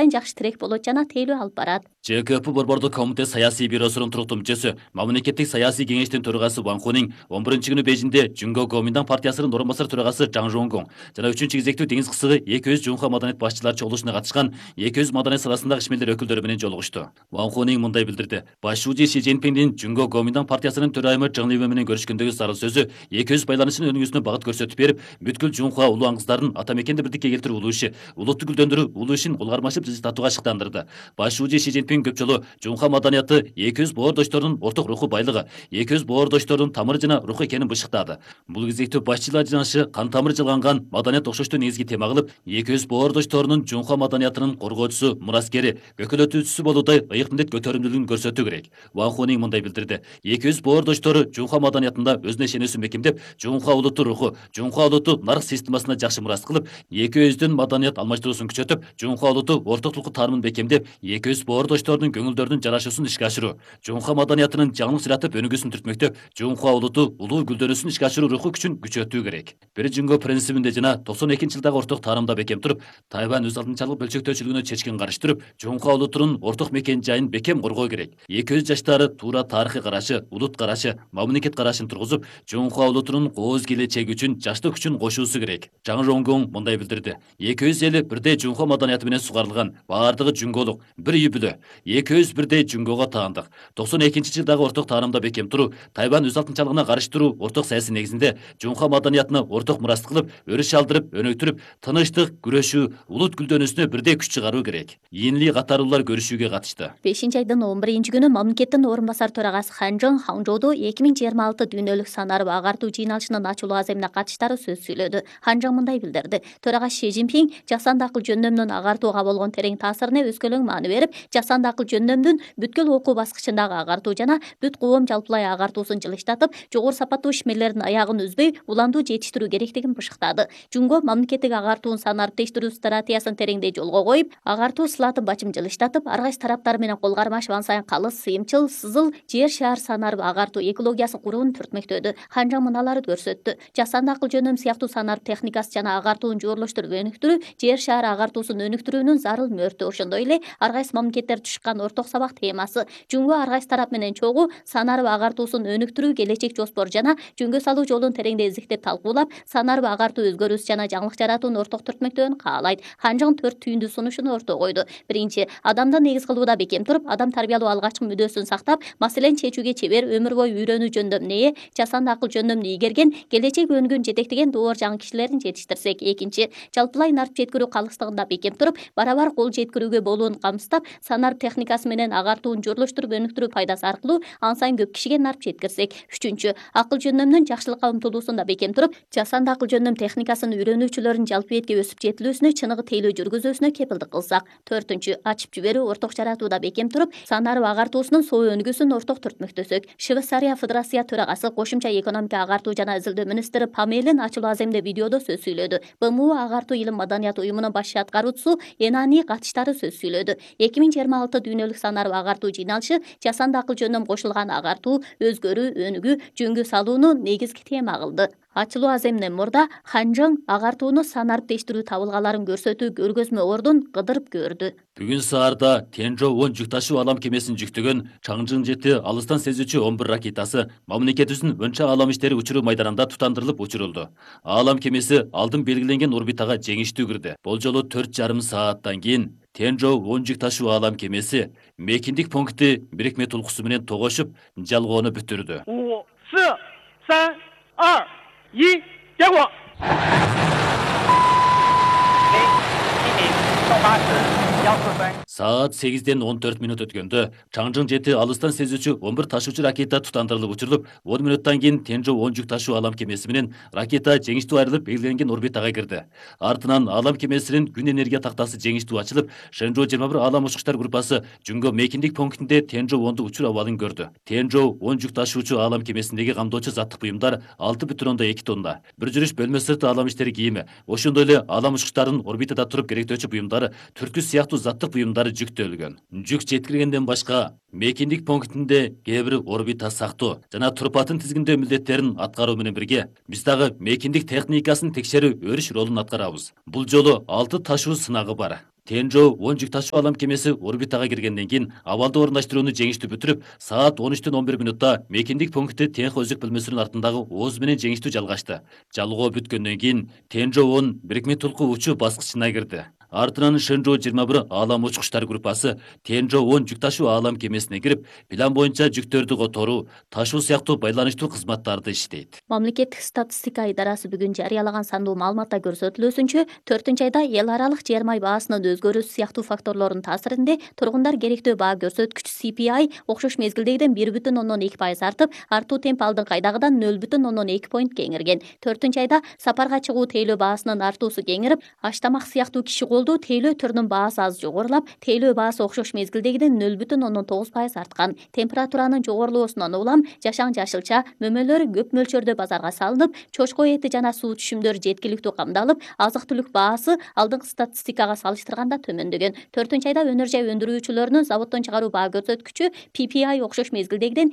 сайын жакшы тирек болот жана тейлөө алып барат. ЖКП Борбордук комитет саясий бюросунун туруктуу мүчөсү, мамлекеттик саясий кеңештин төрагасы Ван Хунин 11-күнү Бейжиңде Жүнгө Гоминдан партиясынын орун басар төрагасы Жаң Жонгон жана 3-чү кезектүү деңиз кысыгы 200 Жунха маданият башчылары чогулушуна катышкан 200 маданият саласындагы ишмерлер өкүлдөрү менен жолугушту. Ван Хунин мындай билдирди: Башчы Си Цзиньпиндин Жүнгө Гоминдан партиясынын төрайымы Чжың Либе менен көрүшкөндөгү сарыл сөзү 200 байланышынын өнүгүүсүнө багыт көрсөтүп берип, бүткүл Жунха улуу аңгыздардын ата мекенди бирдикке келтирүү улуу иши, улутту гүлдөндүрүү улуу ишин улгармашып жылжытууга шыктандырды. Башчы Си Цзиньпин көп жолу Жунха маданияты 200 боордоштордун орток руху байлыгы, 200 боордоштордун тамыры жана руху экенин бышыктады. Бул кезектүү башчылар жынашы кан тамыры жалганган маданият окшоштуу негизги тема кылып, 200 боордошторунун Жунха маданиятынын коргоочусу, мураскери, көкөлөтүүчүсү болуудай ыйык милдет көтөрүмдүүлүгүн көрсөтүү керек. Ван Хунин мындай билдирди: 200 боордоштору Жунха маданиятында өзүнө ишенүүсүн бекемдеп, Жунха улутту руху, Жунха улутту нарык системасына жакшы мурас кылып, 200дүн маданият алмаштыруусун күчөтүп, Жунха улутту ортоктукту таанымын бекемдеп, 200 боордоштордун көңүлдөрүнүн жарашуусун ишке ашыруу, Жунха маданиятынын жаңылык жаратып өнүгүүсүн түртмөктөп, Жунха улутту улуу гүлдөнүүсүн ишке ашыруу руху күчүн күчөтүү керек. Бир Жүнгө принцибинде жана 92-жылдагы орток таанымда бекем туруп, Тайвань өз алдынчалык бөлчөктөөчүлүгүнө чечкин каршы туруп, Жунха улутунун орток мекен жайын бекем коргоо керек. 200 жаштары туура тарыхый карашы, улут карашы, мамлекет карашын тургузуп, Жунха улутунун кооз келечеги үчүн жаштык күчүн кошуусу керек. Жаң Жонгон мындай билдирди: 200 эли бирдей Жунха маданияты менен сугарылган, баардыгы жүнгөлүк, бир үй бүлө. 200 бирдей Жүнгөгө таандык. 92-жылдагы орток таанымда бекем туруу, Тайвань өз алдынчалыгына каршы туруу орток саясий негизинде Жунха маданиятына орток мурас кылып, өрүш алдырып, өнүктүрүп, тынычтык, күрөшүү, улут гүлдөнүүсүнө бирдей күч чыгаруу керек. Ийинли катарлуулар көрүшүүгө катышты. 5-айдын 11-күнү мамлекеттин орун басар төрагасы Хан Чжың Хаңжоудо 2026 дүйнөлүк санарып агартуу жыйналышынын ачылуу аземине катыштары сөз сүйлөдү. Хан Чжың мындай билдирди: Төрагасы Си Цзиньпин жасанды акыл жөндөмүнүн агартууга болгон терең таасирине өскөлөң маани берип, жасанды акыл жөндөмдүн бүткүл окуу баскычындагы агартуу жана бүт коом жалпылай агартуусун жылыштатып, жогору сапаттуу ишмерлердин аягын үзбөй уландуу жетиштирүү керектигин бышыктады. Жүнгө мамлекеттик агартуун санарып тештирүү стратегиясын тереңдей жолго коюп, агартуу сылатын бачым жылыштатып, ар кайсы тараптар менен кол кармашып, ан сайын калыс, сыйымчыл, сызыл жер шаар санарып агартуу экологиясын курууну түртмөктөдү. Хан Чжың мыналарды көрсөттү: жасанды акыл жөндөм сыяктуу санарып техникасы жана агартууну жooрлоштуруп өнүктүрүү жер шаар агартуусун өнүктүрүүнүн зарыл мөөртү. Ошондой эле ар кайсы мамлекеттер түшкөн орток сабак темасы. Жүнгө ар кайсы тарап менен чогуу санарып агартуусун өнүктүрүү келечек жоспор жана жөнгө салуу жолун тереңдей изиктеп талкуулап, санарып агартуу өзгөрүүсү жана жаңылык жаратууну орток түртмөктөөн каалайт. Хан Чжың 4 түйүндүү сунушун ортого койду. Биринчи, адамды негиз кылууда бекем туруп, адам тарбиялоо алгачкы мүдөөсүн сактап, маселени чечүүгө чебер, өмүр бою үйрөнүү жөндөмүнө ээ, жасанды акыл жөндөмүн ийгерген, келечек өнүгүүнү жетектеген доор жаңы кишилерин жетиштирсек. Экинчи, жалпылай нарып жеткирүү калыстыгында бекем туруп, барабар кол жеткирүүгө болуун камсыздап, санарып техникасы менен агартууну жooрлоштуруп өнүктүрүү пайдасы аркылуу ан сайын көп кишиге нарып жеткирсек. Үчүнчү, акыл жөндөмүнүн жакшылыкка умтулуусунда бекем туруп, жасанды акыл жөндөм техникасын үйрөнүүчүлөрдүн жалпы бетке өсүп жетилүүсүнө чыныгы тейлөө жүргүзүүсүнө кепилдик кылсак. Төртүнчү, ачып жиберүү орток жаратууда бекем туруп, санарып агартуусунун соо өнүгүүсүн орток түртмөктөсөк. Швейцария Федерация төрагасы кошумча экономика агартуу жана изилдөө министри Памелин ачылуу аземде видеодо сөз сүйлөдү. БМУ агартуу илим маданият уюмунун баш аткаруучусу Энани катыштары сөз сүйлөдү. 2026 дүйнөлүк санарып агартуу жыйналышы жасанды акыл жөндөм кошулган агартуу, өзгөрүү, өнүгүү, жөнгө салууну негизги тема кылды. Ачылуу аземинен мурда Хан Чжың агартууну санарып тештирүү табылгаларын көрсөтүү көргөзмө ордун кыдырып көрдү. Бүгүн саарда Тенжо 10 жүк ташуу алам кемесин жүктөгөн Чаңжың жети алыстан сезүүчү 11 ракетасы мамлекетибиздин Өнча алам иштери учуруу майданында тутандырылып учурулду. Алам кемеси алдын белгиленген орбитага жеңиштүү кирди. Бул жолу 4,5 сааттан кийин Тенжо 10 жүк ташуу алам кемеси мекиндик пункти бирикме тулкусу менен тогошуп, жалгоону бүтүрдү. 5、4、3、2、1，结果。 Саат 8ден 14 минут өткөндө Чаңжың жети алыстан сезүүчү 11 ташуучу ракета тутандырылып учурулуп, 10 мүнөттөн кийин Тенжо 10 жүк ташуу алам кемеси менен ракета жеңиштүү айрылып белгиленген орбитага кирди. Артынан алам кемесинин күн энергия тактасы жеңиштүү ачылып, Шэнжоу 21 алам учкучтар группасы Жүнгө мекиндик пунктинде Тенжо 10ду учур абалын көрдү. Тенжо 10 жүк ташуучу алам кемесиндеги камдоочу заттык буюмдар 6,2 тонна. Бир жүрүш бөлмө сырты алам иштери кийими, ошондой эле алам учкучтардын орбитада туруп керектөөчү буюмдары, түрткү сыяктуу заттык буюмдары жүктөлгөн. Жүк жеткиргенден башка мекиндик пунктинде кээ бир орбита сактоо жана турпатын тизгиндөө милдеттерин аткаруу менен бирге биз дагы мекиндик техникасын текшерүү өрүш ролун аткарабыз. Бул жолу 6 ташуу сынагы бар. Тенжоу 10 жүк ташуу алам кемеси орбитага киргенден кийин абалды орундаштырууну жеңиштүү бүтүрүп, саат 13:11 минутта мекендик пункти Тенх өзүк бөлмөсүнүн артындагы ооз менен жеңиштүү жалгашты. Жалгоо бүткөндөн кийин Тенжоу 10 бирикме толку учуу баскычына кирди. Артынан Шэнжоу 21 аалам учкучтар группасы Тенжоу 10 жүк ташуу аалам кемесине кирип, план боюнча жүктөрдү которуу, ташуу сыяктуу байланыштуу кызматтарды иштейт. Мамлекеттик статистика идарасы бүгүн жарыялаган сандуу маалыматта көрсөтүлүүсүнчө, 4 айда эл аралык жер май баасынын өзгөрүүсү сыяктуу факторлордун таасиринде тургундар керектүү баа көрсөткүчү CPI окшош мезгилдегиден 1,2% артып, артуу темп алдыңкы айдагыдан 0,2 поинт кеңирген. 4 айда сапарга чыгуу тейлөө баасынын артуусу кеңирип, аштамак сыяктуу киши колдуу тейлөө түрүнүн баасы аз жогорулап, тейлөө баасы окшош мезгилдегиден 0,9% арткан. Температуранын жогорулуусунан улам жашаң жашылча мөмөлөр көп мөлчөрдө базарга салынып, чочко эти жана суу түшүмдөрү жеткиликтүү камдалып, азык-түлүк баасы алдыңкы статистикага салыштырганда төмөндөгөн. 4 айда өнөр жай өндүрүүчүлөрүнүн заводдон чыгаруу баа көрсөткүчү PPI окшош мезгилдегиден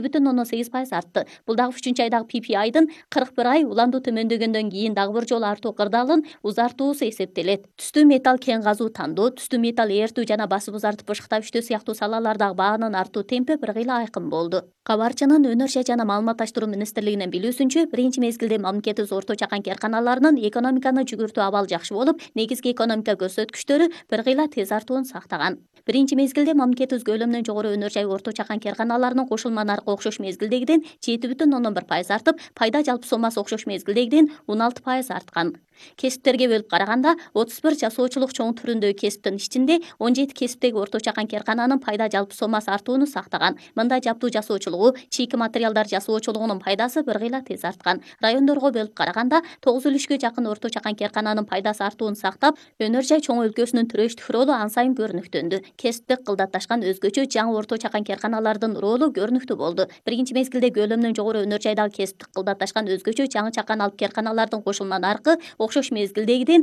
2,8% артты. Бул дагы 3 айдагы PPI-дын 41 ай уланду төмөндөгөндөн кийин дагы бир жолу артуу кырдаалын узартуусу эсептелет. Түстүү металл кен казуу тандоо, түстүү металл эртүү жана басып узартып бышыктап иштөө сыяктуу салалардагы баанын артуу темпи бир кыйла айкын болду. Кабарчынын өнөр жай жана маалыматташтыруу министрлигинин билүүсүнчө, биринчи мезгилде мамлекетибиз орто чакан керканаларынын экономиканы жүгүртүү абалы жакшы болуп, негизги экономика көрсөткүчтөрү бир кыйла тез артуун сактаган. Биринчи мезгилде мамлекетибиз көлөмүнөн жогору өнөр жай орто чакан керканаларынын кошулма наркы окшош мезгилдегиден 7,1% артып, пайда жалпы сомасы окшош мезгилдегиден 16% арткан. Кесиптерге бөлүп караганда, 31 жасоочулук чоң түрүндөгү кесиптин ичинде 17 кесиптеги орто чакан керкананын пайда жалпы сомасы артууну сактаган. Мында жаптуу жасоочулугу, чийки материалдар жасоочулугунун пайдасы бир кыйла тез арткан. Райондорго бөлүп караганда, 9,3 жакын орто чакан керкананын пайдасы артуун сактап, өнөр жай чоң өлкөсүнүн төрөштүк ролу ан сайын көрүнүктөндү. Кесиптик кылдатташкан өзгөчө жаңы орто чакан керканалардын ролу көрүнүктүү болду. Биринчи мезгилде көлөмүнөн жогору өнөр жайдагы кесиптик кылдатташкан өзгөчө жаңы чакан алып керканалардын кошулма наркы окшош мезгилдегиден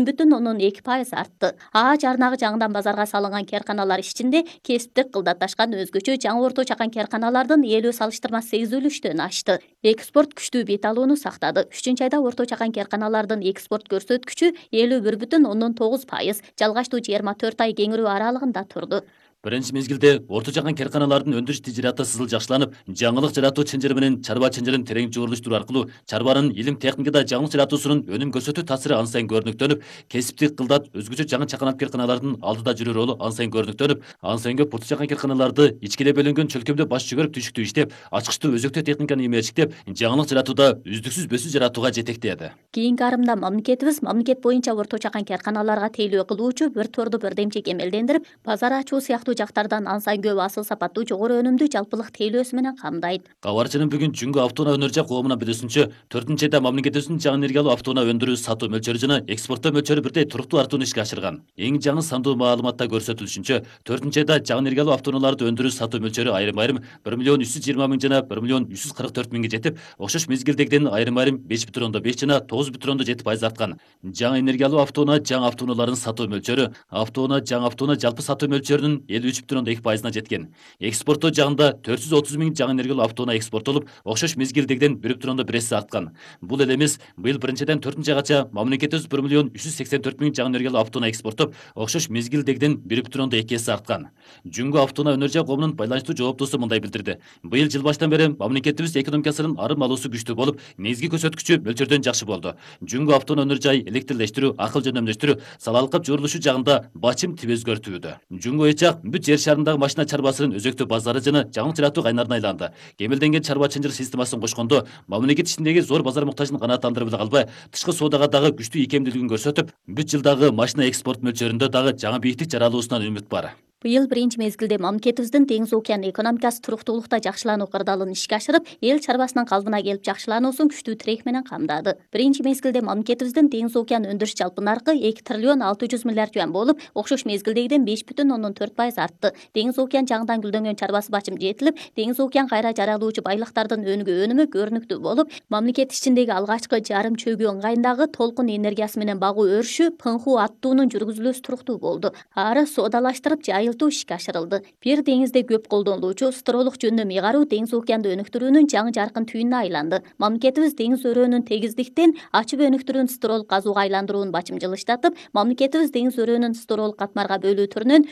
10,2% артты. А жарнагы жаңыдан базарга салынган керканалар ичинде кесиптик кылдатташкан өзгөчө жаңы орто чакан керканалардын 50,8% ашты. Экспорт күчтүү бет алууну сактады. 3 айда орто чакан керканалардын экспорт көрсөткүчү 51,9%, жалгаштуу 24 ай кеңирүү аралыгында турду. Биринчи мезгилде орто чакан керканалардын өндүрүш тижираты сызыл жакшыланып, жаңылык жаратуу чынжыры менен чарба чынжырын терең жуурулуштуруу аркылуу чарбанын илим техникада жаңылык жаратуусунун өнүм көрсөтүү таасири ан сайын көрүнүктөнүп, кесиптик кылдат өзгөчө жаңы чакан алып керканалардын алдыда жүрүү ролу ан сайын көрүнүктөнүп, ан сайын көп орто чакан керканаларды ичкиле бөлүнгөн чөлкөмдө баш жүгөрүп түшүктүү иштеп, ачкычтуу өзөктүү техниканы имештиктеп, жаңылык жаратууда үздүксүз бөсүү жаратууга жетектеди. Кийинки арымда мамлекет боюнча орто чакан керканаларга тейлөө кылуучу бир торду бирдемче кемелдендирип, базар ачуу сыяктуу жактардан ан сайын көп асыл сапаттуу жогору өнүмдүү жалпылык тейлөөсү менен камдайт. Кабарчынын бүгүн Жүнгө автоунаа өнөр жай коомунун билүүсүнчө, 4 айда мамлекетибиздин жаңы энергиялуу автоунаа өндүрүү сатуу мөлчөрү жана экспорттоо мөлчөрү бирдей туруктуу артууну ишке ашырган. Эң жаңы сандуу маалыматта көрсөтүлүшүнчө, 4 айда жаңы энергиялуу автоунааларды өндүрүү сатуу мөлчөрү айрым-айрым 1,320,000 жана 1,144,000 жетип, окшош мезгилдегиден айрым-айрым 5,5 жана 9,7% арткан. Жаңы энергиялуу автоунаа жаңы автоунаалардын сатуу мөлчөрү, жаңы автоунаа жалпы сатуу мөлчөрүнүн 53,2%-на жеткен. Экспорттоо жагында 430,000 жаңы энергиялуу автоунаа экспорттолуп, окшош мезгилдегиден 1,1% арткан. Бул эле эмес, быйыл 1-айдан 4-айгача мамлекетибиз 1,384,000 жаңы энергиялуу автоунаа экспорттоп, окшош мезгилдегиден 1,2% арткан. Жүнгө автоунаа өнөр жай коомунун байланыштуу жооптуусу мындай билдирди. Быйыл жыл баштан бери мамлекетибиз экономикасынын арым алуусу күчтүү болуп, негизги көрсөткүчү мөлчөрдөн жакшы болду. Жүнгө автоунаа өнөр жай электрлештирүү, акыл жөнөмдөштүрүү, салалыкка жорулушу жагында бачым тип өзгөртүүдө. Жүнгө ычак бүт жер шарындагы машина чарбасынын өзөктүү базары жана жаңылык жаратуу кайнарына айланды. Кемелденген чарба чынжыр системасын кошкондо, мамлекет ичиндеги зор базар муктажын канааттандырып эле калбай, тышкы соодага дагы күчтүү икемдүүлүгүн көрсөтүп, бүт жылдагы машина экспорт мөлчөрүндө дагы жаңы бийиктик жаралуусунан үмүт бар. Быйыл биринчи мезгилде мамлекетибиздин Деңиз океан экономикасы туруктуулукта жакшылануу кырдаалын ишке ашырып, эл чарбасынын калыбына келип жакшылануусун күчтүү тирек менен камдады. Биринчи мезгилде мамлекетибиздин Деңиз океан өндүрүш жалпы наркы 2 триллион 600 миллиард юан болуп, окшош мезгилдегиден 5,4% артты. Деңиз океан жаңыдан гүлдөнгөн чарбасы бачым жетилип, Деңиз океан кайра жаралуучу байлыктардын өнүгүү көрүнүктүү болуп, мамлекет ичиндеги алгачкы жарым чөгүү ыңгайындагы толкун энергиясы менен багуу өрүшү Пыңху аттуунун жүргүзүлүүсү туруктуу болду. Ары соодалаштырып, жайыл өзгөртүү ишке ашырылды. Бир деңизде көп колдонулуучу стролук жөнөм ыйгаруу деңиз океанды өнүктүрүүнүн жаңы жаркын түйүнүнө айланды. Мамлекетибиз деңиз өрөөнүн тегиздиктен ачып өнүктүрүүнү стролук казууга айландырууну бачымчылыштатып, мамлекетибиз деңиз өрөөнүн стролук катмарга бөлүү түрүнөн